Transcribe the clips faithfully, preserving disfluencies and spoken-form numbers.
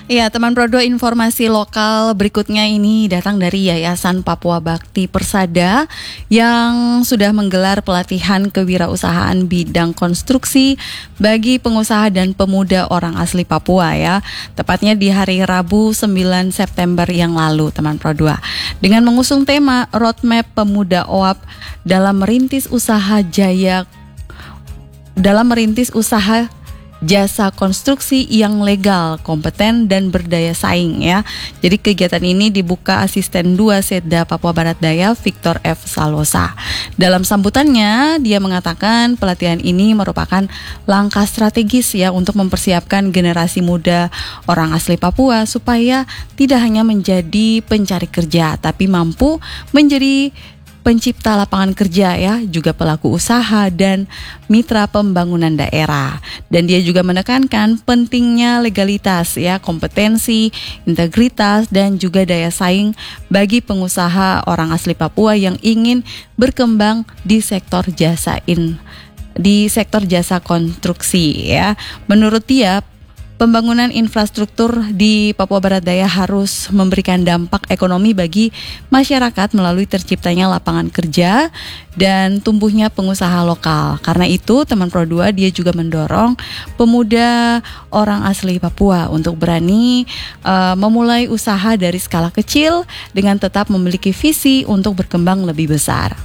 Ya, teman Pro dua, informasi lokal berikutnya ini datang dari Yayasan Papua Bakti Persada yang sudah menggelar pelatihan kewirausahaan bidang konstruksi bagi pengusaha dan pemuda orang asli Papua ya. Tepatnya di hari Rabu sembilan September yang lalu, teman Pro dua. Dengan mengusung tema Roadmap Pemuda O A P dalam merintis usaha jaya dalam merintis usaha jasa konstruksi yang legal, kompeten, dan berdaya saing ya. Jadi kegiatan ini dibuka Asisten dua Setda Papua Barat Daya Victor F. Salosa. Dalam sambutannya, dia mengatakan pelatihan ini merupakan langkah strategis ya untuk mempersiapkan generasi muda orang asli Papua supaya tidak hanya menjadi pencari kerja, tapi mampu menjadi pencipta lapangan kerja ya, juga pelaku usaha dan mitra pembangunan daerah. Dan dia juga menekankan pentingnya legalitas ya, kompetensi, integritas dan juga daya saing bagi pengusaha orang asli Papua yang ingin berkembang di sektor jasa in di sektor jasa konstruksi ya. Menurut dia, pembangunan infrastruktur di Papua Barat Daya harus memberikan dampak ekonomi bagi masyarakat melalui terciptanya lapangan kerja dan tumbuhnya pengusaha lokal. Karena itu, teman Pro dua dia juga mendorong pemuda orang asli Papua untuk berani uh, memulai usaha dari skala kecil dengan tetap memiliki visi untuk berkembang lebih besar.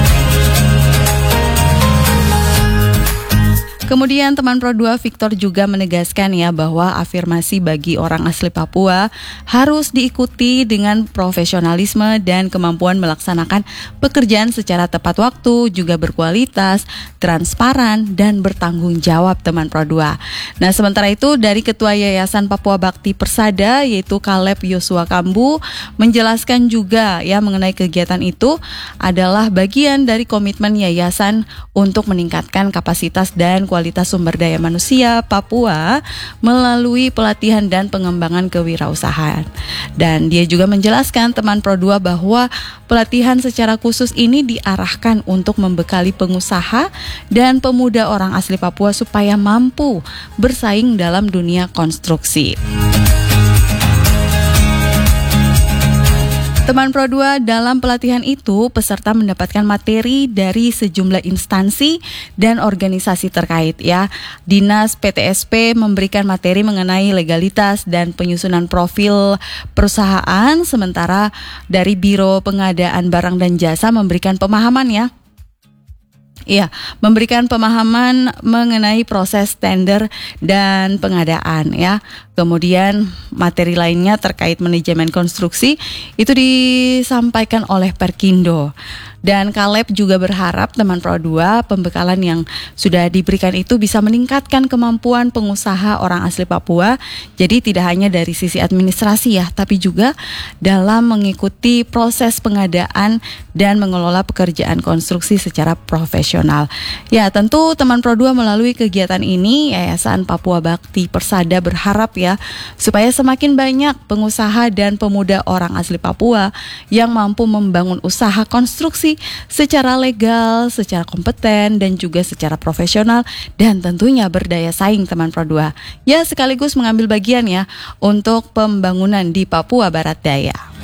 Kemudian teman Pro dua Victor juga menegaskan ya bahwa afirmasi bagi orang asli Papua harus diikuti dengan profesionalisme dan kemampuan melaksanakan pekerjaan secara tepat waktu, juga berkualitas, transparan, dan bertanggung jawab, teman Pro dua. Nah, sementara itu dari Ketua Yayasan Papua Bakti Persada yaitu Caleb Yosua Kambu menjelaskan juga ya mengenai kegiatan itu adalah bagian dari komitmen yayasan untuk meningkatkan kapasitas dan kualitas sumber daya manusia Papua melalui pelatihan dan pengembangan kewirausahaan. Dan dia juga menjelaskan teman Pro dua bahwa pelatihan secara khusus ini diarahkan untuk membekali pengusaha dan pemuda orang asli Papua supaya mampu bersaing dalam dunia konstruksi. Teman Pro dua, dalam pelatihan itu peserta mendapatkan materi dari sejumlah instansi dan organisasi terkait ya. Dinas P T S P memberikan materi mengenai legalitas dan penyusunan profil perusahaan, sementara dari Biro Pengadaan Barang dan Jasa memberikan pemahaman ya. Iya, memberikan pemahaman mengenai proses tender dan pengadaan ya. Kemudian materi lainnya terkait manajemen konstruksi itu disampaikan oleh Perkindo. Dan Caleb juga berharap teman Pro dua pembekalan yang sudah diberikan itu bisa meningkatkan kemampuan pengusaha orang asli Papua. Jadi tidak hanya dari sisi administrasi ya, tapi juga dalam mengikuti proses pengadaan dan mengelola pekerjaan konstruksi secara profesional. Ya, tentu teman Pro dua melalui kegiatan ini Yayasan Papua Bakti Persada berharap ya supaya semakin banyak pengusaha dan pemuda orang asli Papua yang mampu membangun usaha konstruksi secara legal, secara kompeten, dan juga secara profesional, dan tentunya berdaya saing, teman Pro dua. Ya, sekaligus mengambil bagian ya untuk pembangunan di Papua Barat Daya.